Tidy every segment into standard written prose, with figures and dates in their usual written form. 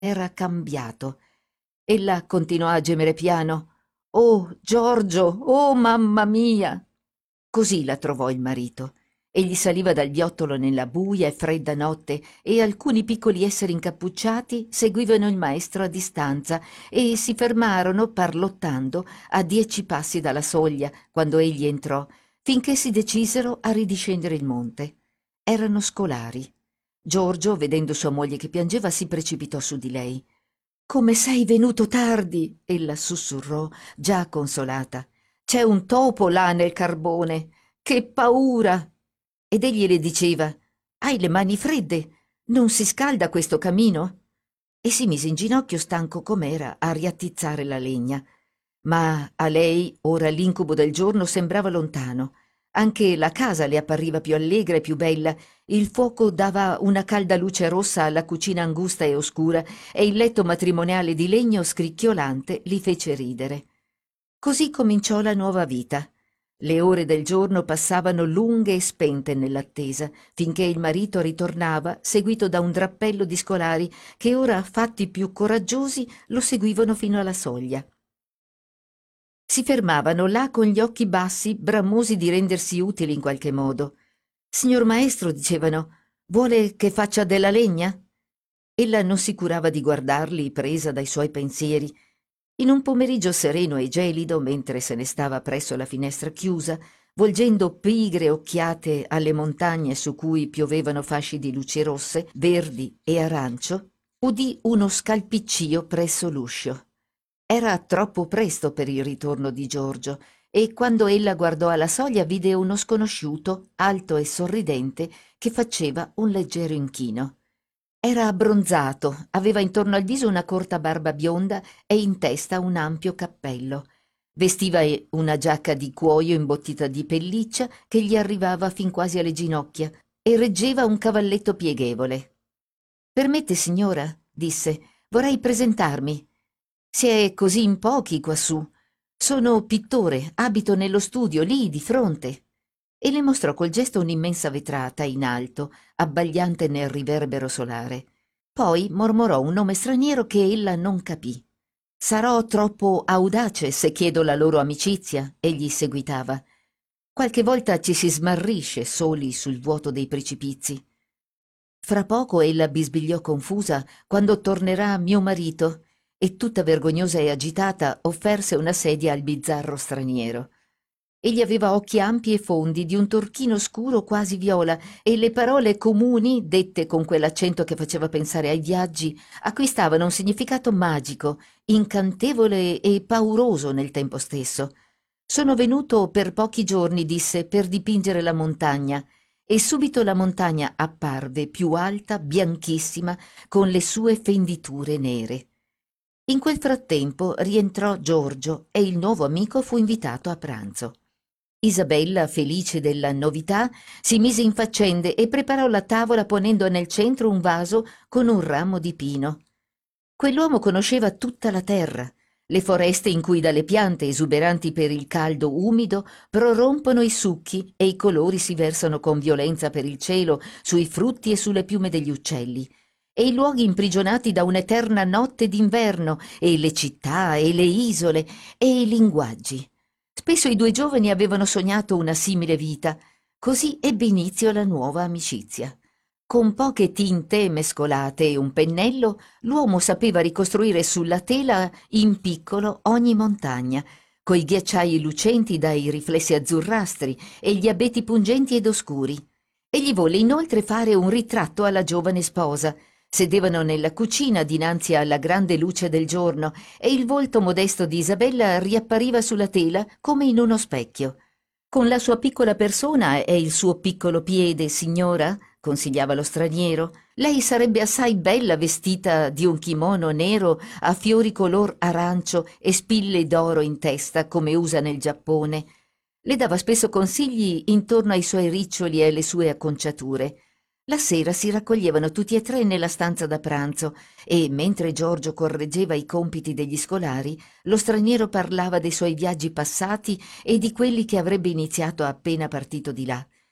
Era cambiato. Ella continuò a gemere piano. «Oh, Giorgio! Oh, mamma mia!» Così la trovò il marito. Egli saliva dal viottolo nella buia e fredda notte e alcuni piccoli esseri incappucciati seguivano il maestro a distanza e si fermarono, parlottando, a 10 passi dalla soglia, quando egli entrò, finché si decisero a ridiscendere il monte. Erano scolari. Giorgio, vedendo sua moglie che piangeva, si precipitò su di lei. «Come sei venuto tardi!» ella sussurrò, già consolata. «C'è un topo là nel carbone! Che paura!» Ed egli le diceva: «Hai le mani fredde? Non si scalda questo camino?» E si mise in ginocchio, stanco com'era, a riattizzare la legna. Ma a lei ora l'incubo del giorno sembrava lontano. Anche la casa le appariva più allegra e più bella. Il fuoco dava una calda luce rossa alla cucina angusta e oscura e il letto matrimoniale di legno scricchiolante li fece ridere. Così cominciò la nuova vita. Le ore del giorno passavano lunghe e spente nell'attesa, finché il marito ritornava, seguito da un drappello di scolari che ora, fatti più coraggiosi, lo seguivano fino alla soglia. Si fermavano là con gli occhi bassi, bramosi di rendersi utili in qualche modo. «Signor maestro», dicevano, «vuole che faccia della legna?» Ella non si curava di guardarli, presa dai suoi pensieri. In un pomeriggio sereno e gelido, mentre se ne stava presso la finestra chiusa, volgendo pigre occhiate alle montagne su cui piovevano fasci di luci rosse, verdi e arancio, udì uno scalpiccio presso l'uscio. Era troppo presto per il ritorno di Giorgio e quando ella guardò alla soglia vide uno sconosciuto, alto e sorridente, che faceva un leggero inchino. Era abbronzato, aveva intorno al viso una corta barba bionda e in testa un ampio cappello. Vestiva una giacca di cuoio imbottita di pelliccia che gli arrivava fin quasi alle ginocchia e reggeva un cavalletto pieghevole. «Permette, signora?» disse. «Vorrei presentarmi. Si è così in pochi quassù. Sono pittore, abito nello studio, lì di fronte». E le mostrò col gesto un'immensa vetrata in alto, abbagliante nel riverbero solare. Poi mormorò un nome straniero che ella non capì. «Sarò troppo audace se chiedo la loro amicizia», egli seguitava. «Qualche volta ci si smarrisce soli sul vuoto dei precipizi. Fra poco ella bisbigliò confusa quando tornerà mio marito, e tutta vergognosa e agitata offerse una sedia al bizzarro straniero. Egli aveva occhi ampi e fondi, di un turchino scuro quasi viola, e le parole comuni, dette con quell'accento che faceva pensare ai viaggi, acquistavano un significato magico, incantevole e pauroso nel tempo stesso. «Sono venuto per pochi giorni», disse, «per dipingere la montagna». E subito la montagna apparve più alta, bianchissima, con le sue fenditure nere. In quel frattempo rientrò Giorgio e il nuovo amico fu invitato a pranzo. Isabella, felice della novità, si mise in faccende e preparò la tavola ponendo nel centro un vaso con un ramo di pino. Quell'uomo conosceva tutta la terra, le foreste in cui dalle piante esuberanti per il caldo umido prorompono i succhi e i colori si versano con violenza per il cielo sui frutti e sulle piume degli uccelli, e i luoghi imprigionati da un'eterna notte d'inverno, e le città e le isole e i linguaggi. Spesso i due giovani avevano sognato una simile vita, così ebbe inizio la nuova amicizia. Con poche tinte mescolate e un pennello, l'uomo sapeva ricostruire sulla tela in piccolo ogni montagna, coi ghiacciai lucenti dai riflessi azzurrastri e gli abeti pungenti ed oscuri. E gli volle inoltre fare un ritratto alla giovane sposa. Sedevano nella cucina dinanzi alla grande luce del giorno e il volto modesto di Isabella riappariva sulla tela come in uno specchio. «Con la sua piccola persona e il suo piccolo piede, signora», consigliava lo straniero, «lei sarebbe assai bella vestita di un kimono nero a fiori color arancio e spille d'oro in testa, come usa nel Giappone». Le dava spesso consigli intorno ai suoi riccioli e alle sue acconciature. La sera si raccoglievano tutti e tre nella stanza da pranzo e, mentre Giorgio correggeva i compiti degli scolari, lo straniero parlava dei suoi viaggi passati e di quelli che avrebbe iniziato appena partito di là.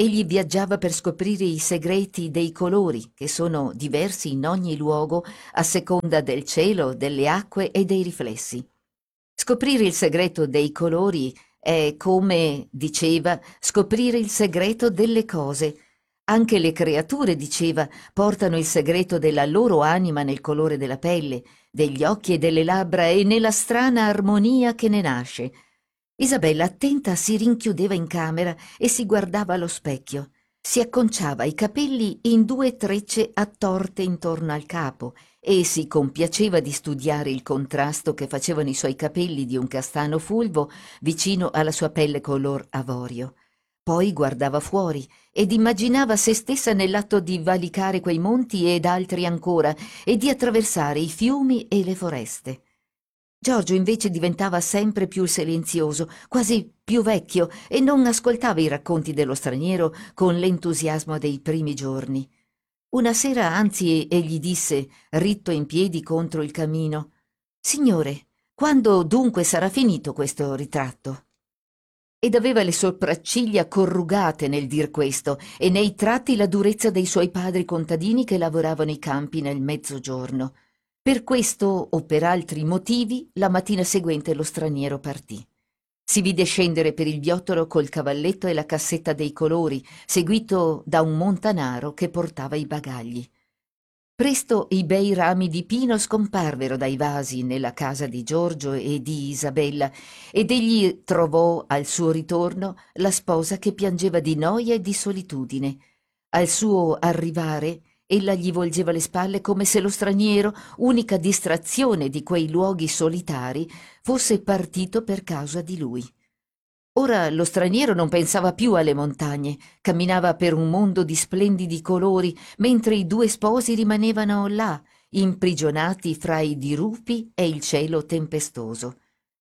Egli viaggiava per scoprire i segreti dei colori, che sono diversi in ogni luogo a seconda del cielo, delle acque e dei riflessi. Scoprire il segreto dei colori è come, diceva, scoprire il segreto delle cose. Anche le creature, diceva, portano il segreto della loro anima nel colore della pelle, degli occhi e delle labbra e nella strana armonia che ne nasce. Isabella, attenta, si rinchiudeva in camera e si guardava allo specchio. Si acconciava i capelli in 2 trecce attorte intorno al capo e si compiaceva di studiare il contrasto che facevano i suoi capelli di un castano fulvo vicino alla sua pelle color avorio. Poi guardava fuori ed immaginava se stessa nell'atto di valicare quei monti ed altri ancora e di attraversare i fiumi e le foreste. Giorgio invece diventava sempre più silenzioso, quasi più vecchio, e non ascoltava i racconti dello straniero con l'entusiasmo dei primi giorni. Una sera, anzi, egli disse, ritto in piedi contro il camino: «Signore, quando dunque sarà finito questo ritratto?» Ed aveva le sopracciglia corrugate nel dir questo e nei tratti la durezza dei suoi padri contadini che lavoravano i campi nel mezzogiorno. Per questo o per altri motivi la mattina seguente lo straniero partì. Si vide scendere per il viottolo col cavalletto e la cassetta dei colori, seguito da un montanaro che portava i bagagli. Presto i bei rami di pino scomparvero dai vasi nella casa di Giorgio e di Isabella ed egli trovò al suo ritorno la sposa che piangeva di noia e di solitudine. Al suo arrivare ella gli volgeva le spalle come se lo straniero, unica distrazione di quei luoghi solitari, fosse partito per causa di lui. Ora lo straniero non pensava più alle montagne, camminava per un mondo di splendidi colori, mentre i 2 sposi rimanevano là, imprigionati fra i dirupi e il cielo tempestoso.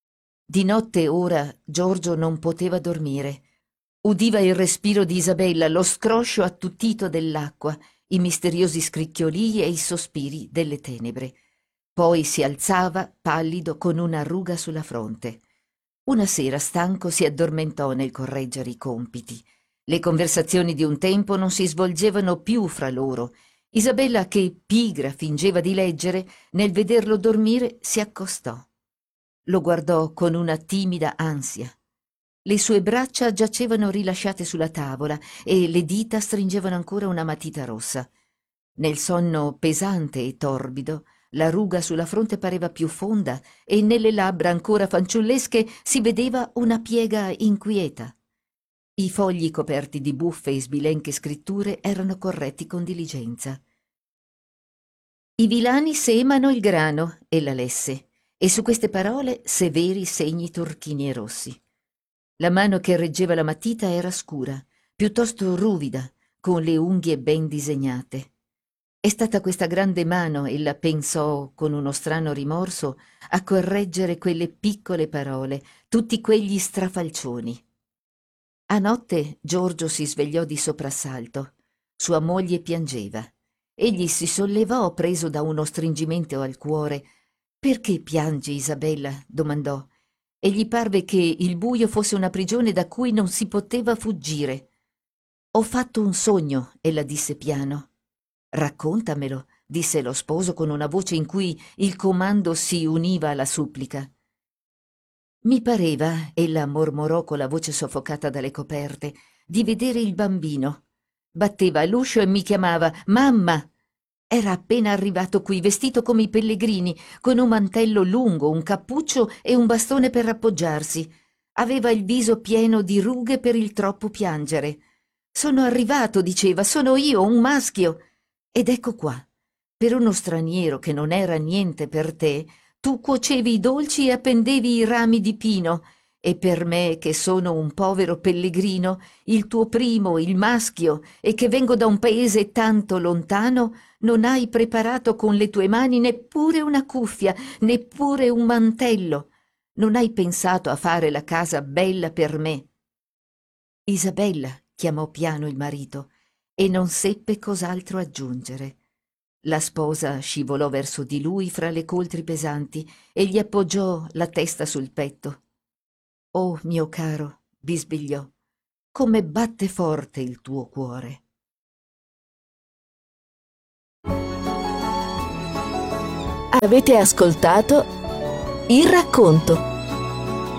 Di notte ora Giorgio non poteva dormire. Udiva il respiro di Isabella, lo scroscio attutito dell'acqua, i misteriosi scricchiolii e i sospiri delle tenebre. Poi si alzava, pallido, con una ruga sulla fronte. Una sera, stanco, si addormentò nel correggere i compiti. Le conversazioni di un tempo non si svolgevano più fra loro. Isabella, che pigra fingeva di leggere, nel vederlo dormire si accostò. Lo guardò con una timida ansia. Le sue braccia giacevano rilasciate sulla tavola e le dita stringevano ancora una matita rossa. Nel sonno pesante e torbido, la ruga sulla fronte pareva più fonda e nelle labbra ancora fanciullesche si vedeva una piega inquieta. I fogli coperti di buffe e sbilenche scritture erano corretti con diligenza. «I vilani semano il grano», ella lesse, e su queste parole severi segni turchini e rossi. La mano che reggeva la matita era scura, piuttosto ruvida, con le unghie ben disegnate. È stata questa grande mano, ella pensò con uno strano rimorso, a correggere quelle piccole parole, tutti quegli strafalcioni. A notte Giorgio si svegliò di soprassalto. Sua moglie piangeva. Egli si sollevò preso da uno stringimento al cuore. «Perché piangi, Isabella?» domandò. E gli parve che il buio fosse una prigione da cui non si poteva fuggire. «Ho fatto un sogno», ella disse piano. «Raccontamelo», disse lo sposo con una voce in cui il comando si univa alla supplica. «Mi pareva», ella mormorò con la voce soffocata dalle coperte, «di vedere il bambino. Batteva all'uscio e mi chiamava «Mamma!». Era appena arrivato qui, vestito come i pellegrini, con un mantello lungo, un cappuccio e un bastone per appoggiarsi. Aveva il viso pieno di rughe per il troppo piangere. «Sono arrivato», diceva, «sono io, un maschio». Ed ecco qua, per uno straniero che non era niente per te, tu cuocevi i dolci e appendevi i rami di pino, e per me, che sono un povero pellegrino, il tuo primo, il maschio, e che vengo da un paese tanto lontano, non hai preparato con le tue mani neppure una cuffia, neppure un mantello. Non hai pensato a fare la casa bella per me. Isabella, chiamò piano il marito, e non seppe cos'altro aggiungere. La sposa scivolò verso di lui fra le coltri pesanti e gli appoggiò la testa sul petto. «Oh, mio caro», bisbigliò, come batte forte il tuo cuore. Avete ascoltato Il racconto